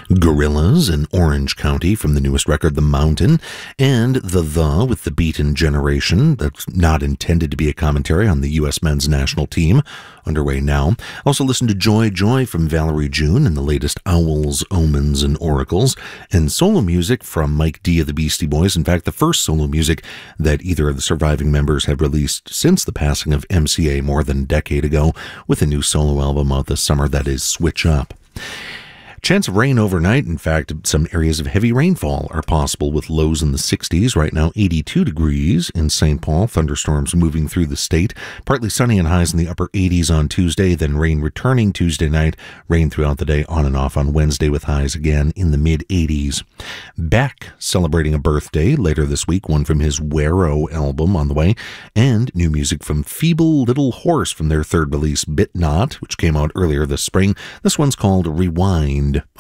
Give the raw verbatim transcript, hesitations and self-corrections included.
Gorillaz in Orange County from the newest record, The Mountain, and The The with The Beaten Generation. That's not intended to be a commentary on the U S men's national team, underway now. Also listen to Joy Joy from Valerie June and the latest Owls, Omens, and Oracles, and solo music from Mike D of the Beastie Boys. In fact, the first solo music that either of the surviving members have released since the passing of M C A more than a decade ago, with a new solo album out this summer that is Switch Up. Chance of rain overnight. In fact, some areas of heavy rainfall are possible with lows in the sixties. Right now, eighty-two degrees in Saint Paul. Thunderstorms moving through the state. Partly sunny and highs in the upper eighties on Tuesday, then rain returning Tuesday night. Rain throughout the day on and off on Wednesday with highs again in the mid-eighties. Beck celebrating a birthday later this week, one from his Wero album on the way, and new music from Feeble Little Horse from their third release, Bit Not, which came out earlier this spring. This one's called Rewind.